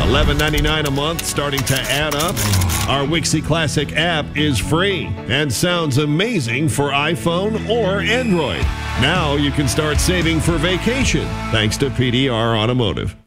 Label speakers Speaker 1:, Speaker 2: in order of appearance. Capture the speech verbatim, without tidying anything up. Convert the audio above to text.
Speaker 1: eleven ninety-nine a month, starting to add up. Our Wixie Classic app is free and sounds amazing for iPhone or Android. Now you can start saving for vacation thanks to P D R Automotive.